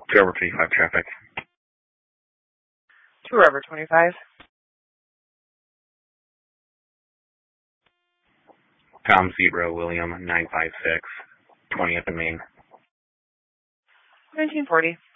2 over 25 traffic. 2 over 25. Tom Zebra, William, 956, 20th and Main. 1940.